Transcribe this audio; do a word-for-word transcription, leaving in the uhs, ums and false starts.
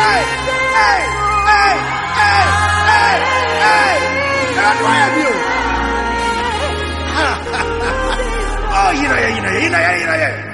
Hey, hey, hey, hey, hey, hey. That's why I'm you. Oh, you know, you know, you know, you know, you know.